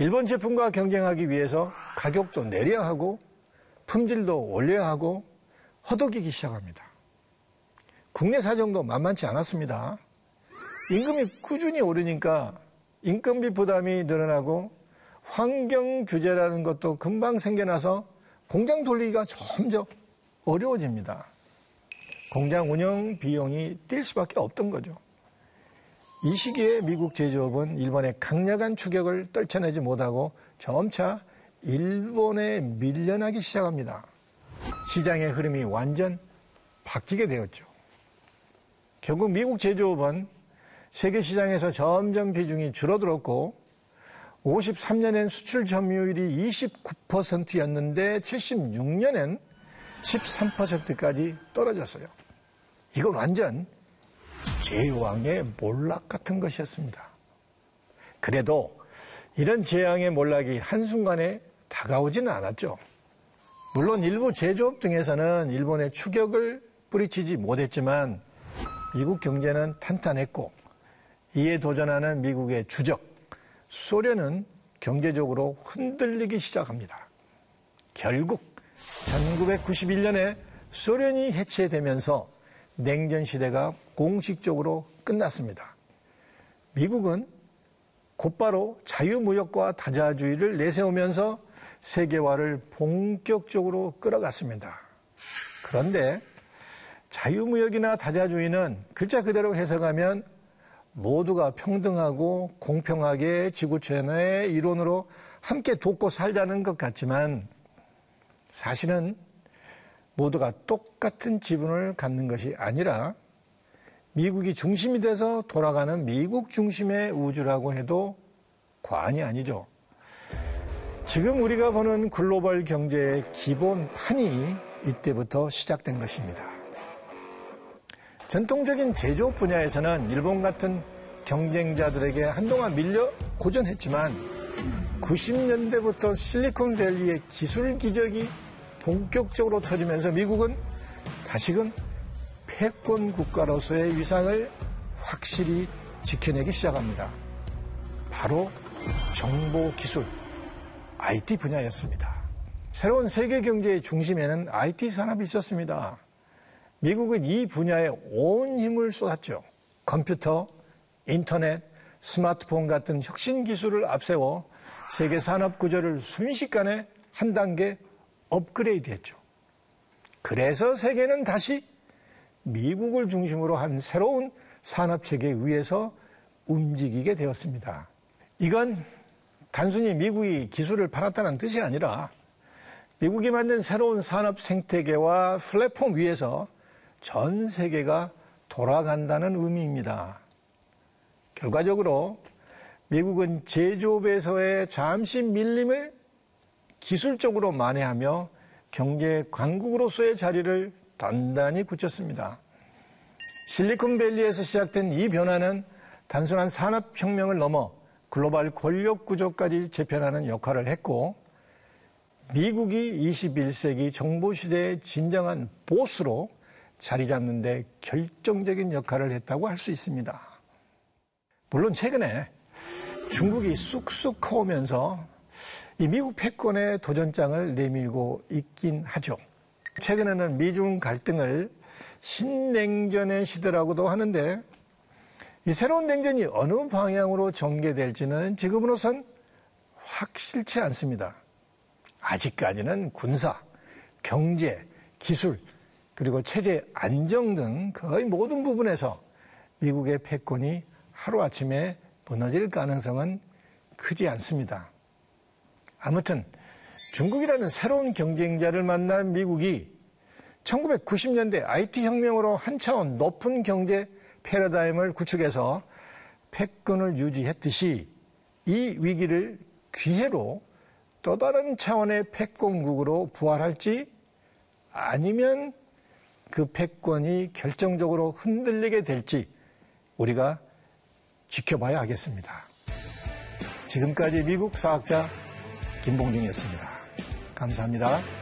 일본 제품과 경쟁하기 위해서 가격도 내려야 하고 품질도 올려야 하고 허덕이기 시작합니다. 국내 사정도 만만치 않았습니다. 임금이 꾸준히 오르니까 인건비 부담이 늘어나고 환경 규제라는 것도 금방 생겨나서 공장 돌리기가 점점 어려워집니다. 공장 운영 비용이 뛸 수밖에 없던 거죠. 이 시기에 미국 제조업은 일본의 강력한 추격을 떨쳐내지 못하고 점차 일본에 밀려나기 시작합니다. 시장의 흐름이 완전 바뀌게 되었죠. 결국 미국 제조업은 세계 시장에서 점점 비중이 줄어들었고 53년엔 수출 점유율이 29%였는데 76년엔 13%까지 떨어졌어요. 이건 완전 제왕의 몰락 같은 것이었습니다. 그래도 이런 재앙의 몰락이 한순간에 다가오지는 않았죠. 물론 일부 제조업 등에서는 일본의 추격을 뿌리치지 못했지만 미국 경제는 탄탄했고 이에 도전하는 미국의 주적 소련은 경제적으로 흔들리기 시작합니다. 결국 1991년에 소련이 해체되면서 냉전 시대가 공식적으로 끝났습니다. 미국은 곧바로 자유무역과 다자주의를 내세우면서 세계화를 본격적으로 끌어갔습니다. 그런데 자유무역이나 다자주의는 글자 그대로 해석하면 모두가 평등하고 공평하게 지구촌의 이론으로 함께 돕고 살자는 것 같지만 사실은 모두가 똑같은 지분을 갖는 것이 아니라 미국이 중심이 돼서 돌아가는 미국 중심의 우주라고 해도 과언이 아니죠. 지금 우리가 보는 글로벌 경제의 기본판이 이때부터 시작된 것입니다. 전통적인 제조업 분야에서는 일본 같은 경쟁자들에게 한동안 밀려 고전했지만 90년대부터 실리콘밸리의 기술 기적이 본격적으로 터지면서 미국은 다시금 패권 국가로서의 위상을 확실히 지켜내기 시작합니다. 바로 정보기술, IT 분야였습니다. 새로운 세계 경제의 중심에는 IT 산업이 있었습니다. 미국은 이 분야에 온 힘을 쏟았죠. 컴퓨터, 인터넷, 스마트폰 같은 혁신 기술을 앞세워 세계 산업 구조를 순식간에 한 단계 업그레이드했죠. 그래서 세계는 다시 미국을 중심으로 한 새로운 산업체계 위에서 움직이게 되었습니다. 이건 단순히 미국이 기술을 팔았다는 뜻이 아니라 미국이 만든 새로운 산업 생태계와 플랫폼 위에서 전 세계가 돌아간다는 의미입니다. 결과적으로 미국은 제조업에서의 잠시 밀림을 기술적으로 만회하며 경제 강국으로서의 자리를 단단히 굳혔습니다. 실리콘밸리에서 시작된 이 변화는 단순한 산업혁명을 넘어 글로벌 권력 구조까지 재편하는 역할을 했고 미국이 21세기 정보시대의 진정한 보스로 자리 잡는 데 결정적인 역할을 했다고 할 수 있습니다. 물론 최근에 중국이 쑥쑥 커오면서 이 미국 패권의 도전장을 내밀고 있긴 하죠. 최근에는 미중 갈등을 신냉전의 시대라고도 하는데 이 새로운 냉전이 어느 방향으로 전개될지는 지금으로선 확실치 않습니다. 아직까지는 군사, 경제, 기술, 그리고 체제 안정 등 거의 모든 부분에서 미국의 패권이 하루아침에 무너질 가능성은 크지 않습니다. 아무튼 중국이라는 새로운 경쟁자를 만난 미국이 1990년대 IT 혁명으로 한 차원 높은 경제 패러다임을 구축해서 패권을 유지했듯이 이 위기를 기회로 또 다른 차원의 패권국으로 부활할지 아니면 그 패권이 결정적으로 흔들리게 될지 우리가 지켜봐야 하겠습니다. 지금까지 미국 사학자 김봉중이었습니다. 감사합니다.